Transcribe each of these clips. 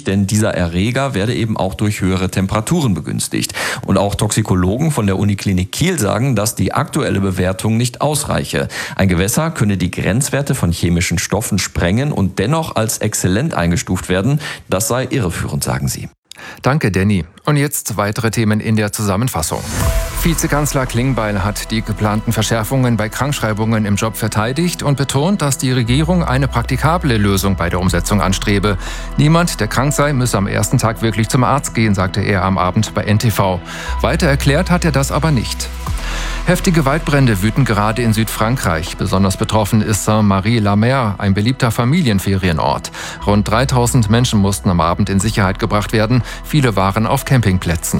denn dieser Erreger werde eben auch durch höhere Temperaturen begünstigt. Und auch Toxikologen von der Uniklinik Kiel sagen, dass die aktuelle Bewertung nicht ausreiche. Ein Gewässer könne die Grenzwerte von chemischen Stoffen sprengen und dennoch als exzellent eingestuft werden. Das sei irreführend, sagen sie. Danke, Danny. Und jetzt weitere Themen in der Zusammenfassung. Vizekanzler Klingbeil hat die geplanten Verschärfungen bei Krankschreibungen im Job verteidigt und betont, dass die Regierung eine praktikable Lösung bei der Umsetzung anstrebe. Niemand, der krank sei, müsse am ersten Tag wirklich zum Arzt gehen, sagte er am Abend bei NTV. Weiter erklärt hat er das aber nicht. Heftige Waldbrände wüten gerade in Südfrankreich. Besonders betroffen ist Saint-Marie-la-Mer, ein beliebter Familienferienort. Rund 3000 Menschen mussten am Abend in Sicherheit gebracht werden. Viele waren auf Campingplätzen.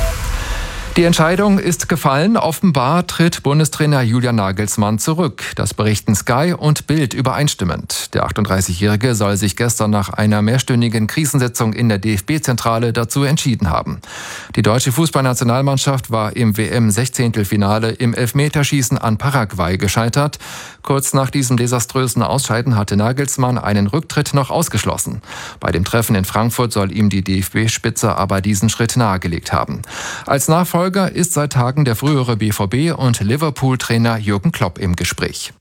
Die Entscheidung ist gefallen. Offenbar tritt Bundestrainer Julian Nagelsmann zurück. Das berichten Sky und Bild übereinstimmend. Der 38-Jährige soll sich gestern nach einer mehrstündigen Krisensitzung in der DFB-Zentrale dazu entschieden haben. Die deutsche Fußballnationalmannschaft war im WM-16-Finale im Elfmeterschießen an Paraguay gescheitert. Kurz nach diesem desaströsen Ausscheiden hatte Nagelsmann einen Rücktritt noch ausgeschlossen. Bei dem Treffen in Frankfurt soll ihm die DFB-Spitze aber diesen Schritt nahegelegt haben. Als Nachfolger ist seit Tagen der frühere BVB- und Liverpool-Trainer Jürgen Klopp im Gespräch.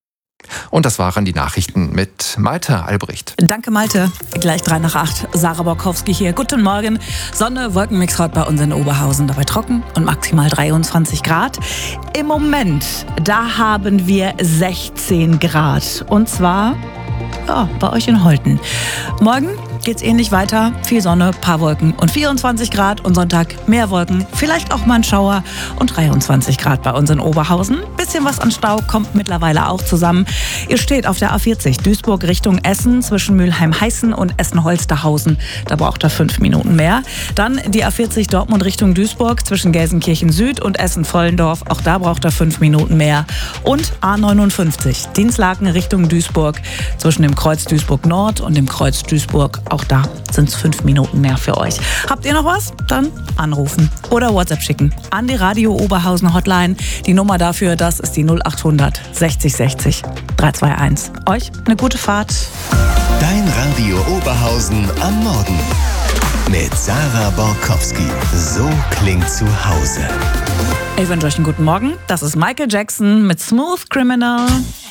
Und das waren die Nachrichten mit Malte Albrecht. Danke, Malte. Gleich 7:03. Sarah Borkowski hier. Guten Morgen. Sonne, Wolkenmix heute bei uns in Oberhausen. Dabei trocken und maximal 23 Grad. Im Moment, da haben wir 16 Grad. Und zwar bei euch in Holten. Morgen geht's ähnlich weiter. Viel Sonne, paar Wolken und 24 Grad. Und Sonntag mehr Wolken, vielleicht auch mal ein Schauer und 23 Grad bei uns in Oberhausen. Bisschen was an Stau kommt mittlerweile auch zusammen. Ihr steht auf der A40 Duisburg Richtung Essen zwischen Mülheim-Heißen und Essen-Holsterhausen. Da braucht ihr 5 Minuten mehr. Dann die A40 Dortmund Richtung Duisburg zwischen Gelsenkirchen Süd und Essen-Vollendorf. Auch da braucht ihr 5 Minuten mehr. Und A59 Dinslaken Richtung Duisburg zwischen dem Kreuz Duisburg Nord und dem Kreuz Duisburg. Auch da sind es 5 Minuten mehr für euch. Habt ihr noch was? Dann anrufen oder WhatsApp schicken an die Radio Oberhausen Hotline. Die Nummer dafür, das ist die 0800 60 60 321. Euch eine gute Fahrt. Dein Radio Oberhausen am Morgen. Mit Sarah Borkowski. So klingt zu Hause. Ich wünsche euch einen guten Morgen. Das ist Michael Jackson mit Smooth Criminal.